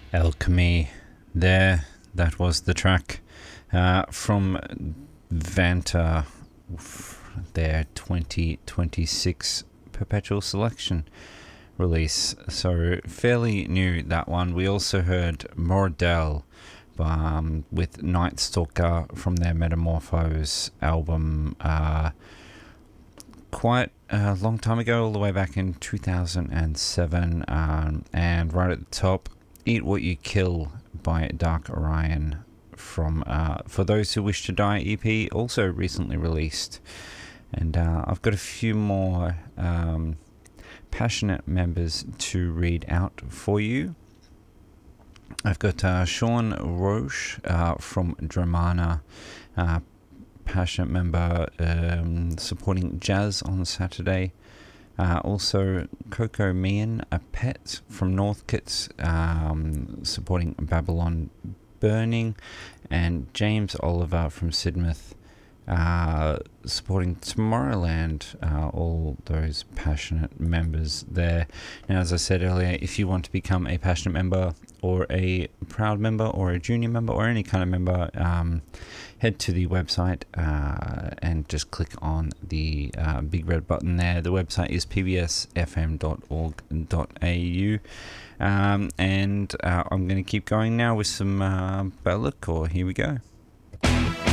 Alchemy there. That was the track from Vanta, their 2026 Perpetual Selection release. So fairly new, that one. We also heard Mordell with Night Stalker from their Metamorphose album quite a long time ago, all the way back in 2007. And right at the top, Eat What You Kill by Dark Orion from For Those Who Wish to Die EP, also recently released. And I've got a few more passionate members to read out for you. I've got Sean Roche from Dramana, passionate member supporting jazz on Saturday. Also, Coco Meehan, a pet from Northcote, supporting Babylon Burning, and James Oliver from Sidmouth, supporting Tomorrowland. All those passionate members there. Now, as I said earlier, if you want to become a passionate member or a proud member or a junior member or any kind of member, head to the website and just click on the big red button there. The website is pbsfm.org.au, and I'm going to keep going now with some Be'lakor. Here we go.